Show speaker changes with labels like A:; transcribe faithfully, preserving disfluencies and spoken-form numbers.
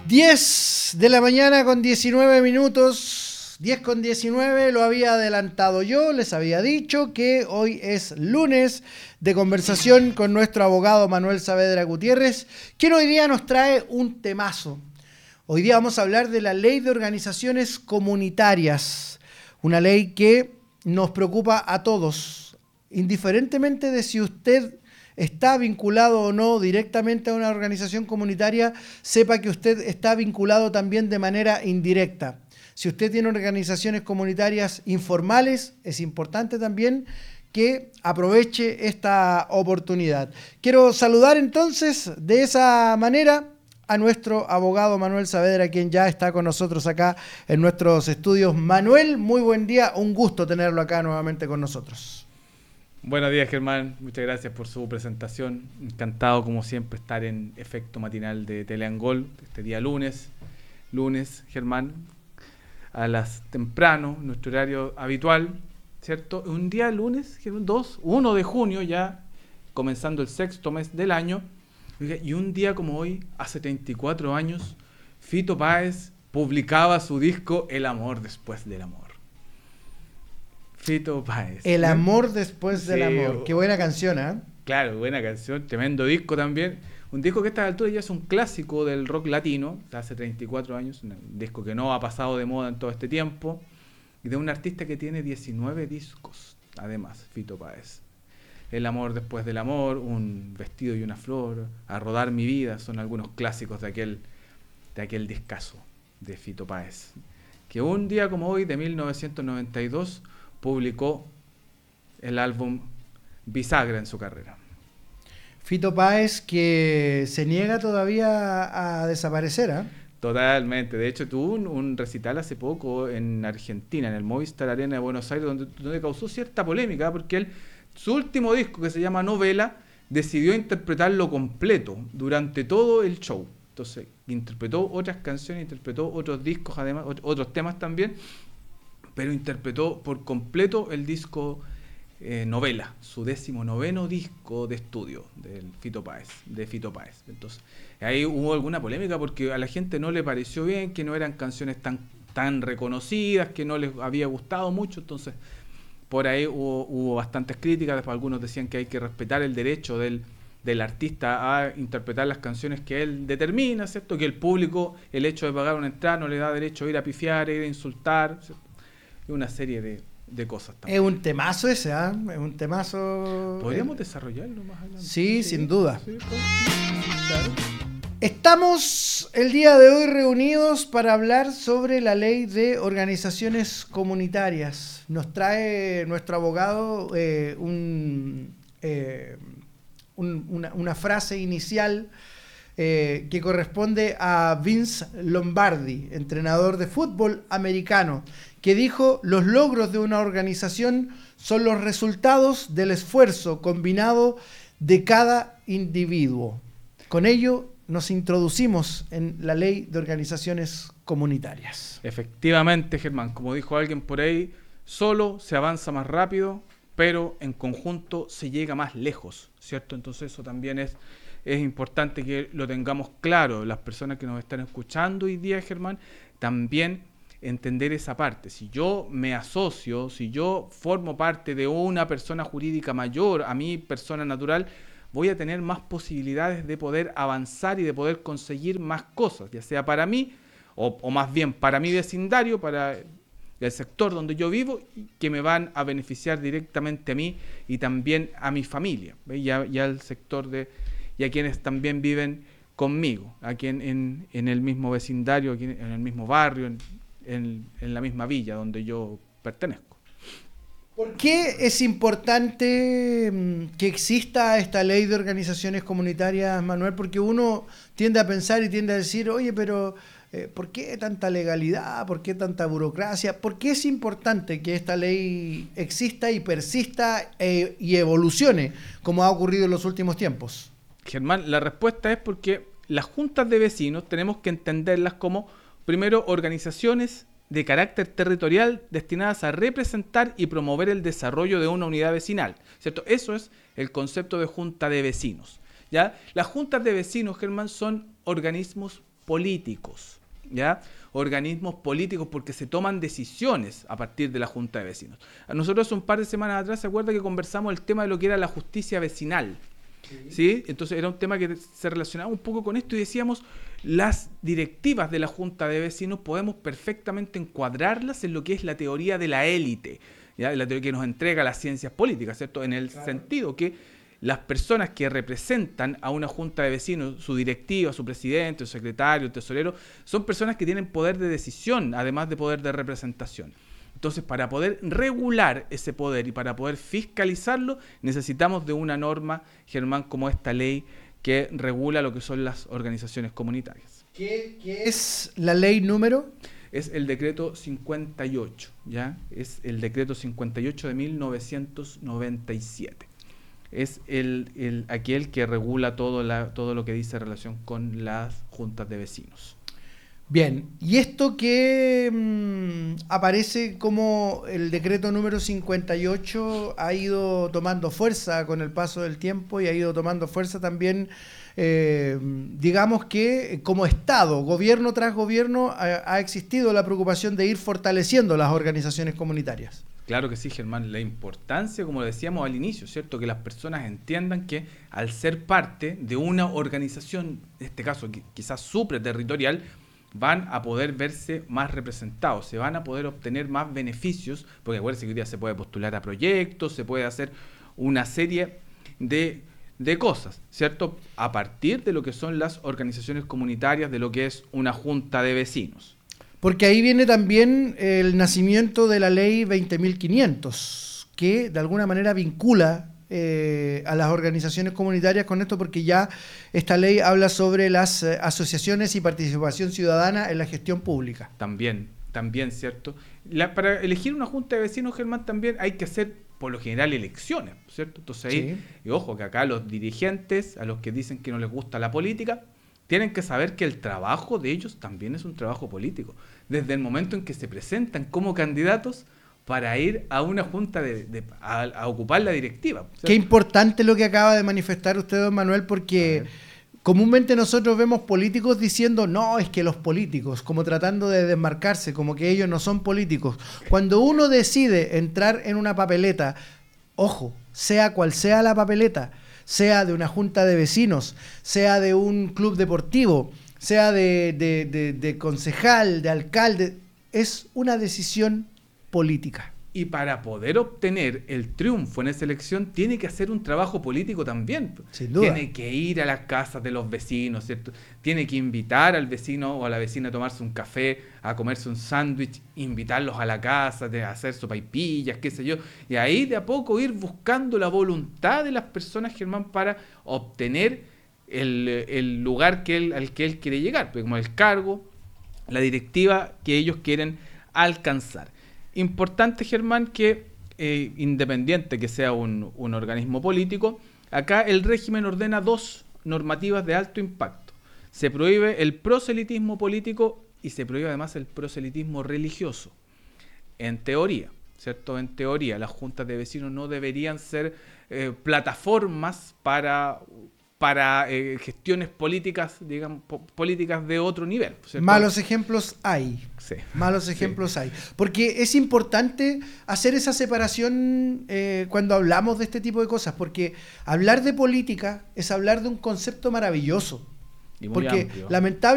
A: diez de la mañana con diecinueve minutos, diez con diecinueve, lo había adelantado yo, les había dicho que hoy es lunes de conversación con nuestro abogado Manuel Saavedra Gutiérrez, quien hoy día nos trae un temazo. Hoy día vamos a hablar de la Ley de Organizaciones Comunitarias, una ley que nos preocupa a todos, indiferentemente de si usted está vinculado o no directamente a una organización comunitaria, sepa que usted está vinculado también de manera indirecta. Si usted tiene organizaciones comunitarias informales, es importante también que aproveche esta oportunidad. Quiero saludar entonces de esa manera a nuestro abogado Manuel Saavedra, quien ya está con nosotros acá en nuestros estudios. Manuel, muy buen día, un gusto tenerlo acá nuevamente con nosotros.
B: Buenos días, Germán. Muchas gracias por su presentación. Encantado, como siempre, estar en Efecto Matinal de Teleangol este día lunes. Lunes, Germán, a las temprano, nuestro horario habitual, ¿cierto? Un día lunes, Germán, dos, uno de junio, ya comenzando el sexto mes del año. Y un día como hoy, hace treinta y cuatro años, Fito Páez publicaba su disco El amor después del amor. Fito Páez.
A: El amor después
B: sí,
A: del amor. Qué buena canción, ¿eh?
B: Claro, buena canción, tremendo disco también. Un disco que a esta altura ya es un clásico del rock latino, hace treinta y cuatro años, un disco que no ha pasado de moda en todo este tiempo, y de un artista que tiene diecinueve discos, además, Fito Páez. El amor después del amor, Un vestido y una flor, A rodar mi vida, son algunos clásicos de aquel, de aquel discazo de Fito Páez, que un día como hoy, de mil novecientos noventa y dos, publicó el álbum Bisagra en su carrera.
A: Fito Páez, que se niega todavía a desaparecer, ¿eh?
B: Totalmente. De hecho, tuvo un, un recital hace poco en Argentina, en el Movistar Arena de Buenos Aires, donde, donde causó cierta polémica, porque él, su último disco, que se llama Novela, decidió interpretarlo completo durante todo el show. Entonces, interpretó otras canciones, interpretó otros discos, además, otros temas también, pero interpretó por completo el disco eh, Novela, su décimo noveno disco de estudio del Fito Páez, de Fito Páez. Entonces, ahí hubo alguna polémica porque a la gente no le pareció bien, que no eran canciones tan, tan reconocidas, que no les había gustado mucho. Entonces, por ahí hubo, hubo bastantes críticas. Después algunos decían que hay que respetar el derecho del, del artista a interpretar las canciones que él determina, ¿cierto? Que el público, el hecho de pagar una entrada no le da derecho a ir a pifiar, a ir a insultar, ¿cierto? Una serie de, de cosas también.
A: Es un temazo ese, ¿eh? Es un temazo.
B: ¿Podríamos eh... desarrollarlo más adelante?
A: Sí, sí, sin duda. Sí,
B: pues, claro.
A: Estamos el día de hoy reunidos para hablar sobre la ley de organizaciones comunitarias. Nos trae nuestro abogado eh, un, eh, un, una, una frase inicial eh, que corresponde a Vince Lombardi, entrenador de fútbol americano, que dijo: los logros de una organización son los resultados del esfuerzo combinado de cada individuo. Con ello nos introducimos en la ley de organizaciones comunitarias.
B: Efectivamente, Germán, como dijo alguien por ahí, solo se avanza más rápido, pero en conjunto se llega más lejos, ¿cierto? Entonces eso también es, es importante que lo tengamos claro. Las personas que nos están escuchando hoy día, Germán, también entender esa parte. Si yo me asocio, si yo formo parte de una persona jurídica mayor a mi persona natural, voy a tener más posibilidades de poder avanzar y de poder conseguir más cosas, ya sea para mí, o, o más bien para mi vecindario, para el sector donde yo vivo, que me van a beneficiar directamente a mí y también a mi familia, y, a, y al sector de, y a quienes también viven conmigo, aquí en, en, en el mismo vecindario, aquí en el mismo barrio, en, en, en la misma villa donde yo pertenezco.
A: ¿Por qué es importante que exista esta ley de organizaciones comunitarias, Manuel? Porque uno tiende a pensar y tiende a decir, oye, pero eh, ¿por qué tanta legalidad? ¿Por qué tanta burocracia? ¿Por qué es importante que esta ley exista y persista eh, y evolucione, como ha ocurrido en los últimos tiempos?
B: Germán, la respuesta es porque las juntas de vecinos tenemos que entenderlas como, primero, organizaciones de carácter territorial destinadas a representar y promover el desarrollo de una unidad vecinal, ¿cierto? Eso es el concepto de junta de vecinos, ¿ya? Las juntas de vecinos, Germán, son organismos políticos, ¿ya? Organismos políticos porque se toman decisiones a partir de la Junta de Vecinos. A nosotros hace un par de semanas atrás, ¿se acuerda que conversamos el tema de lo que era la justicia vecinal? Sí. ¿Sí? Entonces era un tema que se relacionaba un poco con esto y decíamos, las directivas de la Junta de Vecinos podemos perfectamente encuadrarlas en lo que es la teoría de la élite, ¿ya? La teoría que nos entrega las ciencias políticas, ¿cierto? En el claro. sentido que las personas que representan a una junta de vecinos, su directiva, su presidente, su secretario, el tesorero, son personas que tienen poder de decisión, además de poder de representación. Entonces, para poder regular ese poder y para poder fiscalizarlo, necesitamos de una norma, Germán, como esta ley que regula lo que son las organizaciones comunitarias.
A: ¿Qué, qué es la ley número?
B: Es el decreto cincuenta y ocho, ¿ya? Es el decreto cincuenta y ocho de mil novecientos noventa y siete. Es el, el, aquel que regula todo, la, todo lo que dice en relación con las juntas de vecinos.
A: Bien, y esto que mmm, aparece como el decreto número cincuenta y ocho ha ido tomando fuerza con el paso del tiempo y ha ido tomando fuerza también, eh, digamos que como Estado, gobierno tras gobierno, ha, ha existido la preocupación de ir fortaleciendo las organizaciones comunitarias.
B: Claro que sí, Germán, la importancia, como decíamos al inicio, ¿cierto? Que las personas entiendan que al ser parte de una organización, en este caso quizás supraterritorial, van a poder verse más representados, se van a poder obtener más beneficios, porque acuérdense que hoy día se puede postular a proyectos, se puede hacer una serie de, de cosas, ¿cierto? A partir de lo que son las organizaciones comunitarias, de lo que es una junta de vecinos.
A: Porque ahí viene también el nacimiento de la ley veinte mil quinientos, que de alguna manera vincula eh, a las organizaciones comunitarias con esto, porque ya esta ley habla sobre las eh, asociaciones y participación ciudadana en la gestión pública.
B: También, también, ¿cierto? La, para elegir una junta de vecinos, Germán, también hay que hacer, por lo general, elecciones, ¿cierto? Entonces ahí, sí. Y ojo, que acá los dirigentes, a los que dicen que no les gusta la política, tienen que saber que el trabajo de ellos también es un trabajo político. Desde el momento en que se presentan como candidatos para ir a una junta de, de a, a ocupar la directiva. ¿Cierto?
A: Qué importante lo que acaba de manifestar usted, don Manuel, porque comúnmente nosotros vemos políticos diciendo, no, es que los políticos, como tratando de desmarcarse, como que ellos no son políticos. Cuando uno decide entrar en una papeleta, ojo, sea cual sea la papeleta, sea de una junta de vecinos, sea de un club deportivo, sea de, de, de, de concejal, de alcalde, es una decisión política.
B: Y para poder obtener el triunfo en esa elección, tiene que hacer un trabajo político también.
A: Sin duda.
B: Tiene que ir a las casas de los vecinos, ¿cierto? Tiene que invitar al vecino o a la vecina a tomarse un café, a comerse un sándwich, invitarlos a la casa, de hacer sopaipillas, qué sé yo. Y ahí de a poco ir buscando la voluntad de las personas, Germán, para obtener el, el lugar que él, al que él quiere llegar, como el cargo, la directiva que ellos quieren alcanzar. Importante, Germán, que eh, independiente que sea un, un organismo político, acá el régimen ordena dos normativas de alto impacto. Se prohíbe el proselitismo político y se prohíbe además el proselitismo religioso. En teoría, ¿cierto? En teoría, las juntas de vecinos no deberían ser eh, plataformas para... para eh, gestiones políticas, digamos, po- políticas de otro nivel, ¿cierto?
A: Malos ejemplos hay.
B: Sí.
A: Malos ejemplos sí. hay. Porque es importante hacer esa separación eh, cuando hablamos de este tipo de cosas, porque hablar de política es hablar de un concepto maravilloso.
B: Y muy
A: porque
B: amplio.
A: lamentablemente